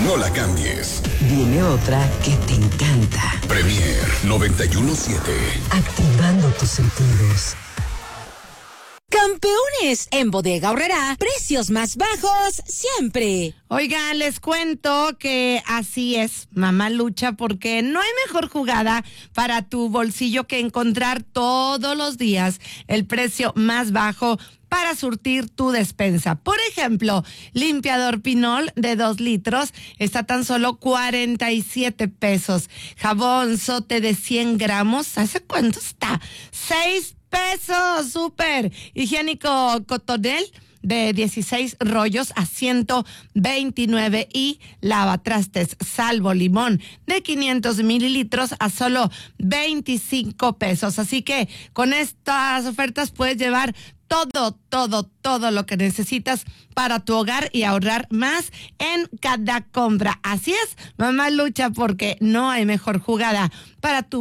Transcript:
No la cambies. Viene otra que te encanta. Premier 91.7. Activando tus sentidos. Campeones, en Bodega Aurrerá, precios más bajos siempre. Oigan, les cuento que así es, mamá lucha, porque no hay mejor jugada para tu bolsillo que encontrar todos los días el precio más bajo para surtir tu despensa. Por ejemplo, limpiador Pinol de 2 litros está a tan solo 47 pesos. Jabón Sote de 100 gramos, ¿hace cuánto está? 6 pesos, súper. Higiénico Cotonel de 16 rollos a 129 y lavatrastes Salvo Limón de 500 mililitros a solo 25 pesos. Así que con estas ofertas puedes llevar todo lo que necesitas para tu hogar y ahorrar más en cada compra. Así es, mamá lucha porque no hay mejor jugada para tu